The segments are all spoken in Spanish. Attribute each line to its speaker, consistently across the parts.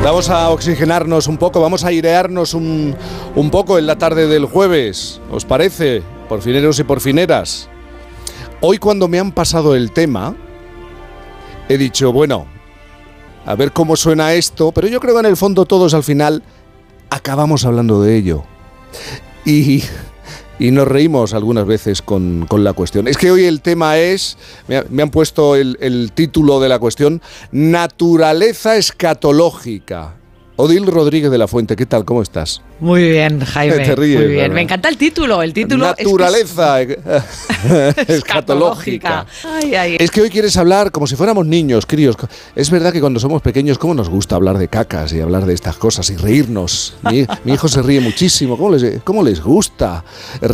Speaker 1: Vamos a oxigenarnos un poco, vamos a airearnos un poco en la tarde del jueves, ¿os parece? Porfineros y porfineras. Hoy, cuando me han pasado el tema, he dicho, bueno, a ver cómo suena esto, pero yo creo que en el fondo todos al final acabamos hablando de ello. Y nos reímos algunas veces con la cuestión. Es que hoy el tema es, me han puesto el título de la cuestión, naturaleza escatológica. Odil Rodríguez de la Fuente, ¿qué tal? ¿Cómo estás?
Speaker 2: Muy bien, Jaime.
Speaker 1: Te ríes,
Speaker 2: muy bien.
Speaker 1: ¿verdad?
Speaker 2: Me encanta el título.
Speaker 1: Naturaleza escatológica.
Speaker 2: Ay.
Speaker 1: Es que hoy quieres hablar como si fuéramos niños, críos. Es verdad que cuando somos pequeños, ¿cómo nos gusta hablar de cacas y hablar de estas cosas y reírnos? Mi hijo se ríe muchísimo. ¿Cómo les gusta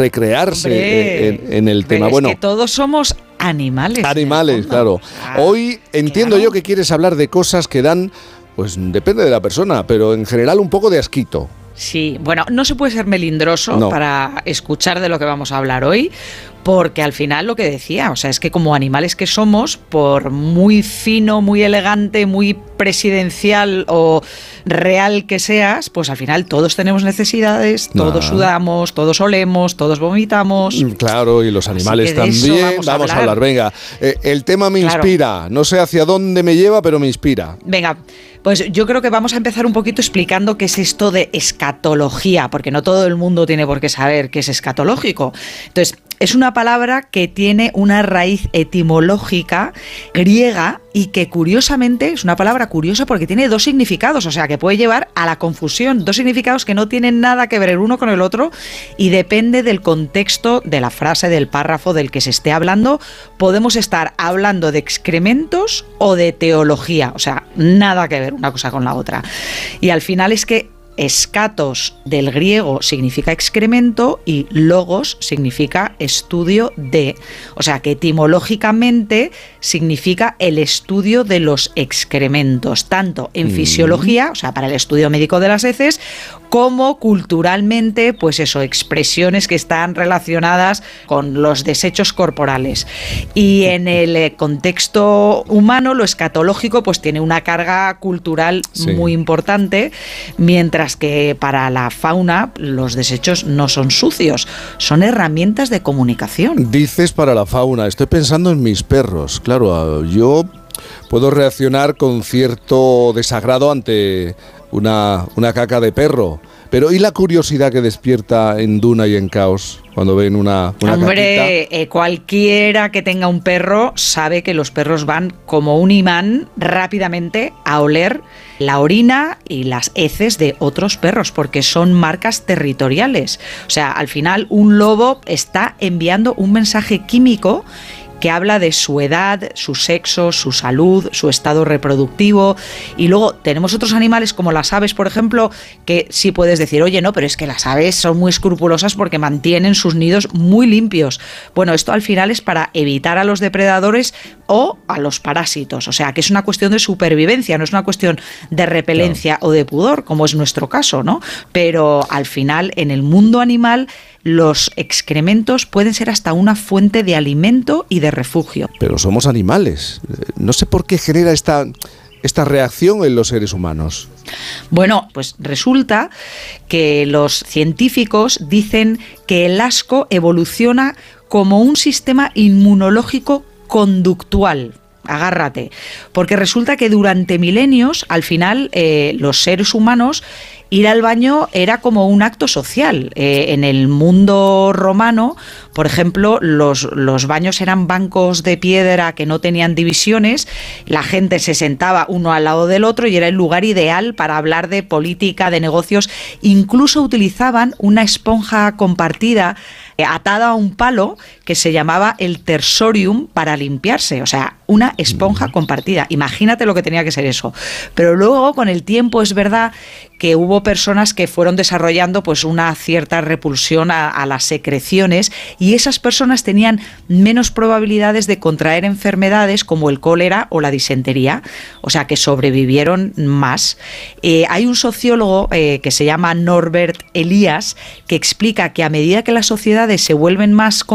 Speaker 1: recrearse en el tema?
Speaker 2: Bueno, es que todos somos animales.
Speaker 1: Animales, claro. Hoy entiendo yo que quieres hablar de cosas que dan... Pues depende de la persona, pero en general un poco de asquito.
Speaker 2: Sí, bueno, no se puede ser melindroso para escuchar de lo que vamos a hablar hoy, porque al final lo que decía, o sea, es que como animales que somos, por muy fino, muy elegante, muy presidencial o real que seas, pues al final todos tenemos necesidades, todos sudamos, todos olemos, todos vomitamos.
Speaker 1: Claro, y los animales también. Vamos a hablar, venga. El tema me inspira, no sé hacia dónde me lleva, pero me inspira.
Speaker 2: Venga, pues yo creo que vamos a empezar un poquito explicando qué es esto de escatología, porque no todo el mundo tiene por qué saber qué es escatológico. Entonces, es una palabra que tiene una raíz etimológica griega y que curiosamente es una palabra curiosa porque tiene dos significados, o sea que puede llevar a la confusión, dos significados que no tienen nada que ver el uno con el otro y depende del contexto de la frase, del párrafo del que se esté hablando. Podemos estar hablando de excrementos o de teología, o sea, nada que ver una cosa con la otra. Y al final es que escatos del griego significa excremento y logos significa estudio de. O sea que etimológicamente significa el estudio de los excrementos, tanto en fisiología, o sea, para el estudio médico de las heces, como culturalmente, pues eso, expresiones que están relacionadas con los desechos corporales. Y en el contexto humano, lo escatológico pues tiene una carga cultural muy importante, mientras que para la fauna los desechos no son sucios, son herramientas de comunicación.
Speaker 1: Dices para la fauna, estoy pensando en mis perros. Claro, yo puedo reaccionar con cierto desagrado ante una caca de perro. Pero ¿y la curiosidad que despierta en Duna y en Caos cuando ven una
Speaker 2: Hombre, cualquiera que tenga un perro sabe que los perros van como un imán rápidamente a oler la orina y las heces de otros perros, porque son marcas territoriales. O sea, al final un lobo está enviando un mensaje químico que habla de su edad, su sexo, su salud, su estado reproductivo. Y luego tenemos otros animales como las aves, por ejemplo, que sí puedes decir, oye, no, pero es que las aves son muy escrupulosas porque mantienen sus nidos muy limpios. Bueno, esto al final es para evitar a los depredadores o a los parásitos. O sea, que es una cuestión de supervivencia, no es una cuestión de repelencia o de pudor, como es nuestro caso, ¿no? Pero al final, en el mundo animal, los excrementos pueden ser hasta una fuente de alimento y de refugio.
Speaker 1: Pero somos animales. No sé por qué genera esta reacción en los seres humanos.
Speaker 2: Bueno, pues resulta que los científicos dicen que el asco evoluciona como un sistema inmunológico conductual. Agárrate, porque resulta que durante milenios, al final, los seres humanos, ir al baño era como un acto social. En el mundo romano, por ejemplo, los baños eran bancos de piedra que no tenían divisiones, la gente se sentaba uno al lado del otro y era el lugar ideal para hablar de política, de negocios. Incluso utilizaban una esponja compartida atada a un palo que se llamaba el tersorium para limpiarse, o sea, una esponja compartida. Imagínate lo que tenía que ser eso. Pero luego, con el tiempo, es verdad que hubo personas que fueron desarrollando pues una cierta repulsión a las secreciones, y esas personas tenían menos probabilidades de contraer enfermedades como el cólera o la disentería, o sea que sobrevivieron más. Hay un sociólogo que se llama Norbert Elias que explica que a medida que las sociedades se vuelven más complejas,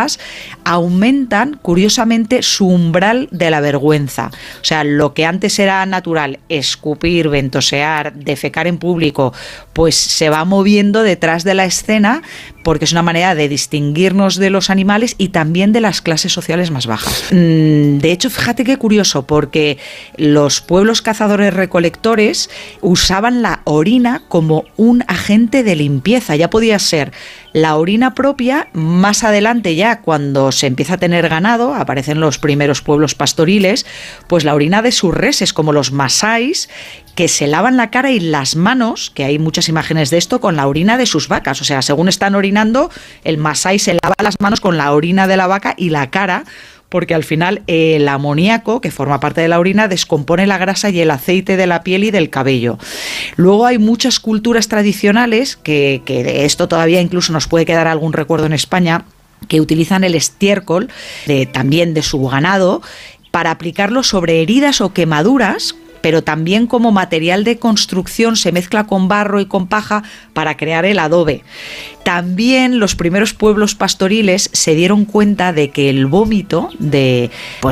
Speaker 2: bajas, aumentan curiosamente su umbral de la vergüenza. O sea, lo que antes era natural, escupir, ventosear, defecar en público, pues se va moviendo detrás de la escena, porque es una manera de distinguirnos de los animales y también de las clases sociales más bajas. De hecho, fíjate qué curioso, porque los pueblos cazadores-recolectores usaban la orina como un agente de limpieza. Ya podía ser la orina propia, más adelante ya cuando se empieza a tener ganado, aparecen los primeros pueblos pastoriles, pues la orina de sus reses, como los masáis, que se lavan la cara y las manos, que hay muchas imágenes de esto, con la orina de sus vacas. O sea, según están orinando, el masái se lava las manos con la orina de la vaca y la cara, porque al final el amoníaco, que forma parte de la orina, descompone la grasa y el aceite de la piel y del cabello. Luego hay muchas culturas tradicionales, que de esto todavía incluso nos puede quedar algún recuerdo en España, que utilizan el estiércol también de su ganado para aplicarlo sobre heridas o quemaduras, pero también como material de construcción, se mezcla con barro y con paja para crear el adobe. También los primeros pueblos pastoriles se dieron cuenta de que el vómito de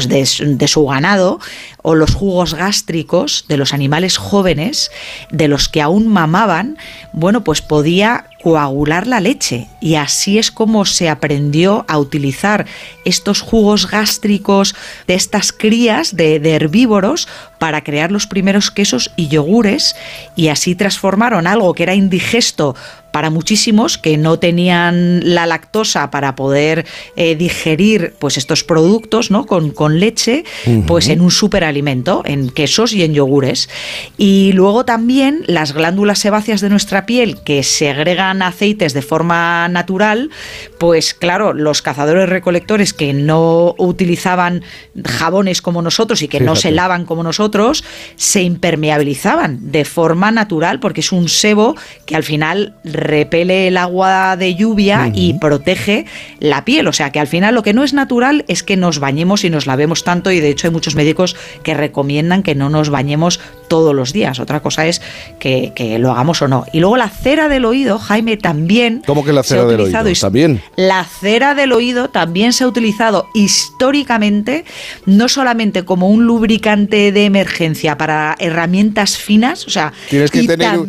Speaker 2: su ganado o los jugos gástricos de los animales jóvenes, de los que aún mamaban, bueno, pues podía coagular la leche, y así es como se aprendió a utilizar estos jugos gástricos de estas crías de herbívoros para crear los primeros quesos y yogures, y así transformaron algo que era indigesto para muchísimos, que no tenían la lactosa para poder digerir pues estos productos, ¿no?, con leche, pues en un superalimento, en quesos y en yogures. Y luego también las glándulas sebáceas de nuestra piel, que segregan aceites de forma natural, pues claro, los cazadores recolectores que no utilizaban jabones como nosotros y que no se lavan como nosotros, se impermeabilizaban de forma natural, porque es un sebo que al final repele el agua de lluvia y protege la piel. O sea que al final lo que no es natural es que nos bañemos y nos lavemos tanto, y de hecho hay muchos médicos que recomiendan que no nos bañemos todos los días. Otra cosa es que lo hagamos o no. Y luego la cera del oído, Jaime, también...
Speaker 1: ¿Cómo que la cera del oído? ¿También?
Speaker 2: La cera del oído también se ha utilizado históricamente, no solamente como un lubricante de emergencia para herramientas finas, o sea,
Speaker 1: tienes que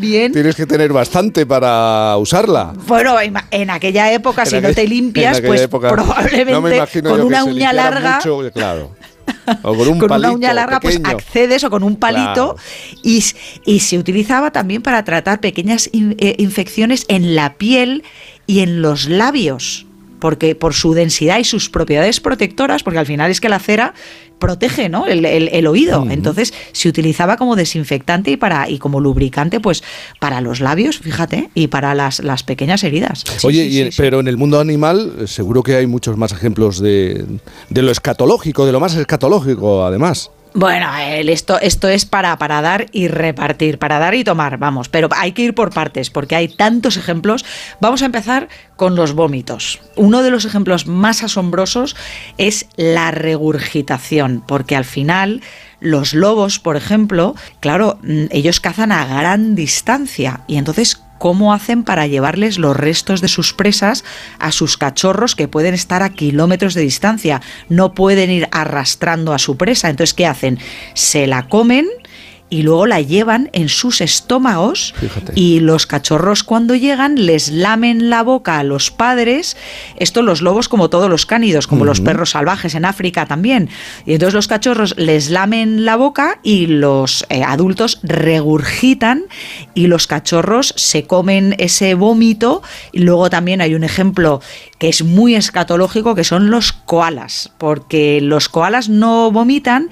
Speaker 1: tener bastante para usarla.
Speaker 2: Bueno, en aquella época, si no te limpias, pues probablemente
Speaker 1: no
Speaker 2: con una uña larga...
Speaker 1: Mucho, claro. O con un
Speaker 2: con
Speaker 1: palito
Speaker 2: una uña larga pequeño, pues accedes, o con un palito, claro. Y se utilizaba también para tratar pequeñas infecciones en la piel y en los labios, porque por su densidad y sus propiedades protectoras, porque al final es que la cera protege, ¿no?, el oído. Entonces se utilizaba como desinfectante y como lubricante, pues para los labios, fíjate, y para las pequeñas heridas.
Speaker 1: Oye, pero en el mundo animal seguro que hay muchos más ejemplos de lo escatológico, de lo más escatológico, además.
Speaker 2: Bueno, esto es para dar y repartir, para dar y tomar, vamos, pero hay que ir por partes porque hay tantos ejemplos. Vamos a empezar con los vómitos. Uno de los ejemplos más asombrosos es la regurgitación, porque al final los lobos, por ejemplo, claro, ellos cazan a gran distancia, y entonces ¿cómo hacen para llevarles los restos de sus presas a sus cachorros, que pueden estar a kilómetros de distancia? No pueden ir arrastrando a su presa. Entonces, ¿qué hacen? Se la comen y luego la llevan en sus estómagos. Fíjate. Y los cachorros, cuando llegan, les lamen la boca a los padres. Esto los lobos, como todos los cánidos, como los perros salvajes en África también. Y entonces los cachorros les lamen la boca y los adultos regurgitan, y los cachorros se comen ese vómito. Y luego también hay un ejemplo que es muy escatológico, que son los koalas, porque los koalas no vomitan,